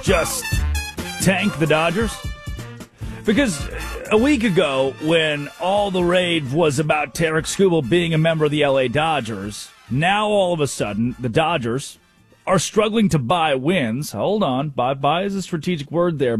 just tank the Dodgers? Because a week ago, when all the rage was about Tarek Skubal being a member of the LA Dodgers, now all of a sudden, the Dodgers are struggling to buy wins. Hold on. Buy is a strategic word there.